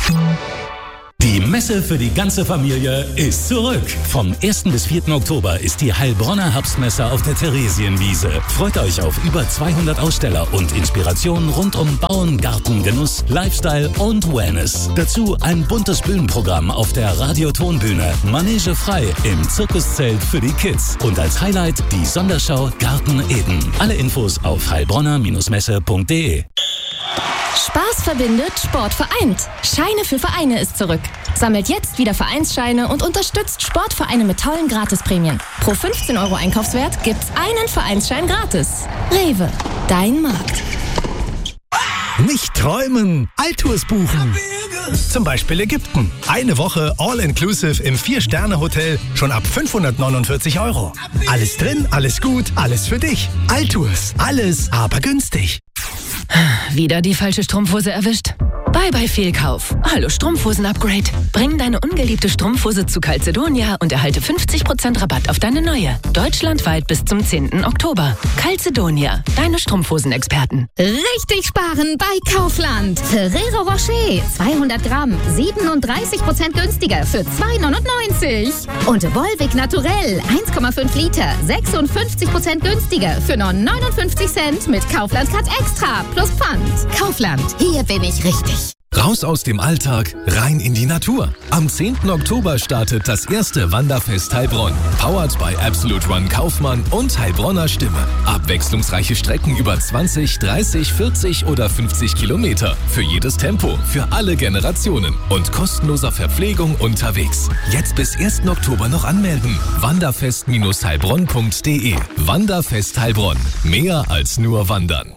Die Messe für die ganze Familie ist zurück. Vom 1. bis 4. Oktober ist die Heilbronner Herbstmesse auf der Theresienwiese. Freut euch auf über 200 Aussteller und Inspirationen rund um Bauen, Garten, Genuss, Lifestyle und Wellness. Dazu ein buntes Bühnenprogramm auf der Radiotonbühne, Manege frei im Zirkuszelt für die Kids und als Highlight die Sonderschau Garten Eden. Alle Infos auf heilbronner-messe.de. Spaß verbindet, Sport vereint. Scheine für Vereine ist zurück. Sammelt jetzt wieder Vereinsscheine und unterstützt Sportvereine mit tollen Gratisprämien. Pro 15 € Einkaufswert gibt's einen Vereinsschein gratis. Rewe, dein Markt. Nicht träumen, Altours buchen. Zum Beispiel Ägypten. Eine Woche All-Inclusive im 4-Sterne-Hotel schon ab 549 €. Alles drin, alles gut, alles für dich. Altours, alles aber günstig. Wieder die falsche Strumpfhose erwischt? Bye Fehlkauf. Hallo Strumpfhosen-Upgrade. Bring deine ungeliebte Strumpfhose zu Calzedonia und erhalte 50% Rabatt auf deine neue. Deutschlandweit bis zum 10. Oktober. Calzedonia, deine Strumpfhosenexperten. Richtig sparen bei Kaufland. Ferrero Rocher, 200 Gramm, 37% günstiger für 2,99 €. Und Volvic Naturell, 1,5 Liter, 56% günstiger für nur 59 Cent mit Kaufland Cut Extra plus Pfand. Kaufland, hier bin ich richtig. Raus aus dem Alltag, rein in die Natur. Am 10. Oktober startet das erste Wanderfest Heilbronn. Powered by Absolute Run Kaufmann und Heilbronner Stimme. Abwechslungsreiche Strecken über 20, 30, 40 oder 50 Kilometer. Für jedes Tempo, für alle Generationen. Und kostenloser Verpflegung unterwegs. Jetzt bis 1. Oktober noch anmelden. Wanderfest-heilbronn.de. Wanderfest Heilbronn. Mehr als nur wandern.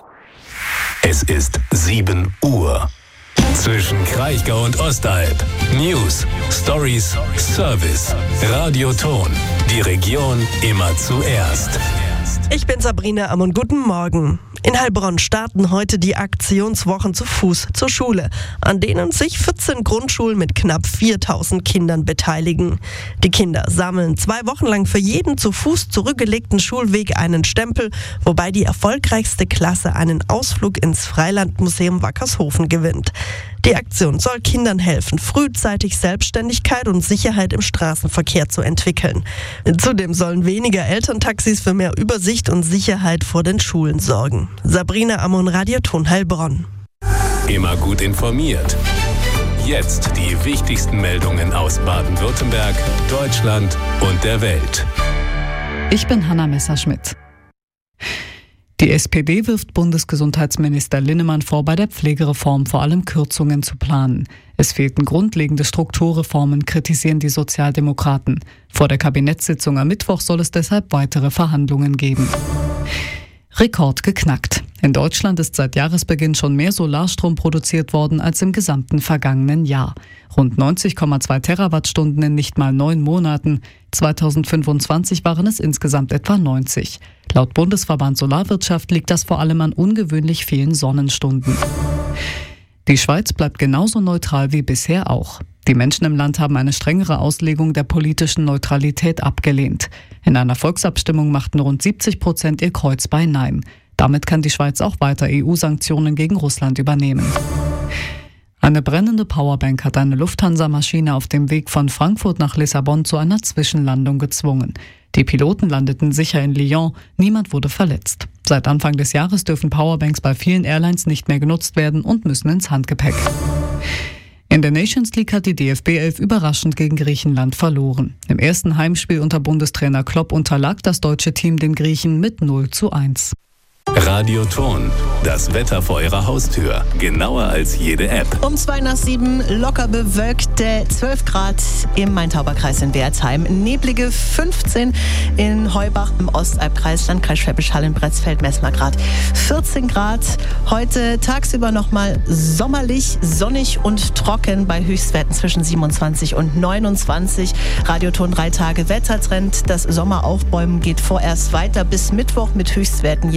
Es ist 7 Uhr. Zwischen Kraichgau und Ostalb. News, Stories, Service. Radioton. Die Region immer zuerst. Ich bin Sabrina Ammon. Guten Morgen. In Heilbronn starten heute die Aktionswochen zu Fuß zur Schule, an denen sich 14 Grundschulen mit knapp 4.000 Kindern beteiligen. Die Kinder sammeln 2 Wochen lang für jeden zu Fuß zurückgelegten Schulweg einen Stempel, wobei die erfolgreichste Klasse einen Ausflug ins Freilandmuseum Wackershofen gewinnt. Die Aktion soll Kindern helfen, frühzeitig Selbstständigkeit und Sicherheit im Straßenverkehr zu entwickeln. Zudem sollen weniger Elterntaxis für mehr Übersicht und Sicherheit vor den Schulen sorgen. Sabrina Ammon, Radioton Heilbronn. Immer gut informiert. Jetzt die wichtigsten Meldungen aus Baden-Württemberg, Deutschland und der Welt. Ich bin Hanna Messerschmidt. Die SPD wirft Bundesgesundheitsminister Linnemann vor, bei der Pflegereform vor allem Kürzungen zu planen. Es fehlten grundlegende Strukturreformen, kritisieren die Sozialdemokraten. Vor der Kabinettssitzung am Mittwoch soll es deshalb weitere Verhandlungen geben. Rekord geknackt. In Deutschland ist seit Jahresbeginn schon mehr Solarstrom produziert worden als im gesamten vergangenen Jahr. Rund 90,2 Terawattstunden in nicht mal 9 Monaten. 2025 waren es insgesamt etwa 90. Laut Bundesverband Solarwirtschaft liegt das vor allem an ungewöhnlich vielen Sonnenstunden. Die Schweiz bleibt genauso neutral wie bisher auch. Die Menschen im Land haben eine strengere Auslegung der politischen Neutralität abgelehnt. In einer Volksabstimmung machten rund 70% ihr Kreuz bei Nein. Damit kann die Schweiz auch weiter EU-Sanktionen gegen Russland übernehmen. Eine brennende Powerbank hat eine Lufthansa-Maschine auf dem Weg von Frankfurt nach Lissabon zu einer Zwischenlandung gezwungen. Die Piloten landeten sicher in Lyon, niemand wurde verletzt. Seit Anfang des Jahres dürfen Powerbanks bei vielen Airlines nicht mehr genutzt werden und müssen ins Handgepäck. In der Nations League hat die DFB-11 überraschend gegen Griechenland verloren. Im ersten Heimspiel unter Bundestrainer Klopp unterlag das deutsche Team den Griechen mit 0:1. Radioton. Das Wetter vor Ihrer Haustür. Genauer als jede App. Um 2 nach 7 locker bewölkte 12 Grad im Main-Tauber-Kreis in Wertheim. Neblige 15 in Heubach im Ostalbkreis, Landkreis Schwäbisch Hall in Bretzfeld, Messmergrad 14 Grad. Heute tagsüber nochmal sommerlich, sonnig und trocken bei Höchstwerten zwischen 27 und 29. Radioton 3 Tage Wettertrend. Das Sommeraufbäumen geht vorerst weiter bis Mittwoch mit Höchstwerten jeweils zwischen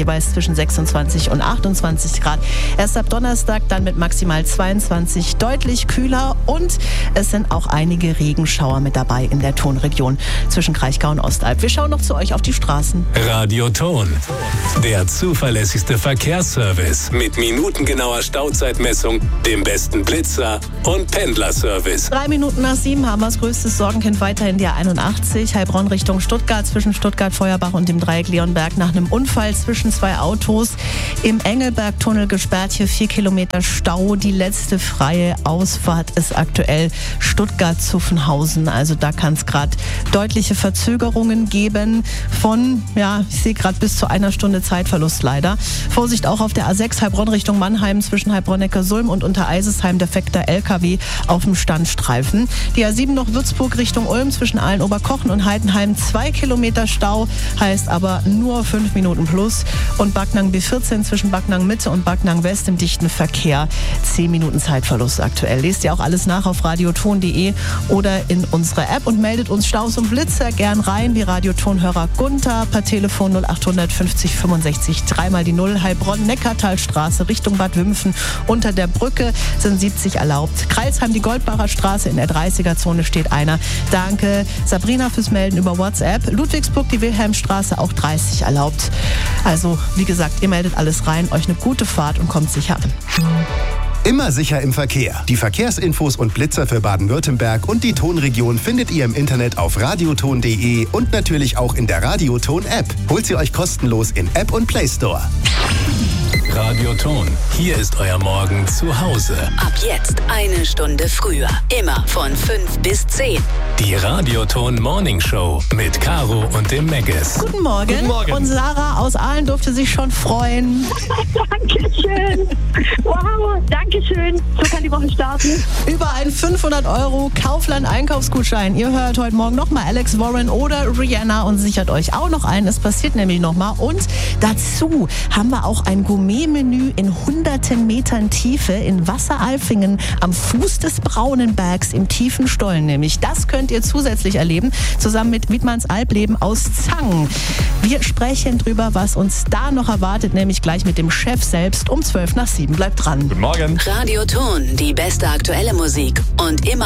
zwischen 26 und 28 Grad. Erst ab Donnerstag dann mit maximal 22 deutlich kühler und es sind auch einige Regenschauer mit dabei in der Tonregion zwischen Kraichgau und Ostalb. Wir schauen noch zu euch auf die Straßen. Radio Ton, der zuverlässigste Verkehrsservice mit minutengenauer Stauzeitmessung, dem besten Blitzer und Pendlerservice. 3 Minuten nach 7 haben wir das größte Sorgenkind weiterhin die A81, Heilbronn Richtung Stuttgart, zwischen Stuttgart-Feuerbach und dem Dreieck Leonberg nach einem Unfall zwischen 2 Autos. Im Engelbergtunnel gesperrt, hier 4 Kilometer Stau. Die letzte freie Ausfahrt ist aktuell Stuttgart-Zuffenhausen. Also da kann es gerade deutliche Verzögerungen geben von, ich sehe gerade bis zu 1 Stunde Zeitverlust leider. Vorsicht auch auf der A6 Heilbronn Richtung Mannheim zwischen Heilbronn-Neckarsulm und Untereisesheim defekter LKW auf dem Standstreifen. Die A7 noch Würzburg Richtung Ulm zwischen Aalen-Oberkochen und Heidenheim 2 Kilometer Stau, heißt aber nur 5 Minuten plus. Und Backnang B14 zwischen Backnang Mitte und Backnang West im dichten Verkehr 10 Minuten Zeitverlust aktuell. Lest ihr auch alles nach auf radioton.de oder in unserer App und meldet uns Staus und Blitzer gern rein, wie Radiotonhörer Gunther per Telefon 0800 50 65 3 die 0, Heilbronn-Neckartalstraße Richtung Bad Wimpfen. Unter der Brücke sind 70 erlaubt. Kreilsheim, die Goldbacher Straße in der 30er-Zone steht einer. Danke Sabrina fürs Melden über WhatsApp. Ludwigsburg, die Wilhelmstraße, auch 30 erlaubt. Also, wie gesagt, ihr meldet alles rein, euch eine gute Fahrt und kommt sicher an. Immer sicher im Verkehr. Die Verkehrsinfos und Blitzer für Baden-Württemberg und die Tonregion findet ihr im Internet auf radioton.de und natürlich auch in der Radioton-App. Holt sie euch kostenlos in App und Play Store. Radio Ton, hier ist euer Morgen zu Hause. Ab jetzt 1 Stunde früher. Immer von 5 bis 10. Die Radio Ton Morning Show mit Caro und dem Megges. Guten Morgen. Guten Morgen. Und Sarah aus Aalen durfte sich schon freuen. Dankeschön. Wow, Dankeschön. So kann die Woche starten. Über einen 500 € Kaufland-Einkaufsgutschein. Ihr hört heute Morgen nochmal Alex Warren oder Rihanna und sichert euch auch noch ein. Es passiert nämlich nochmal. Und dazu haben wir auch ein Gourmet-Menü in hunderten Metern Tiefe in Wasseralfingen am Fuß des Braunenbergs im tiefen Stollen nämlich. Das könnt ihr zusätzlich erleben, zusammen mit Wiedmanns Alpleben aus Zangen. Wir sprechen drüber, was uns da noch erwartet, nämlich gleich mit dem Chef selbst um 7:12. Bleibt dran. Guten Morgen. Radio Ton, die beste aktuelle Musik und immer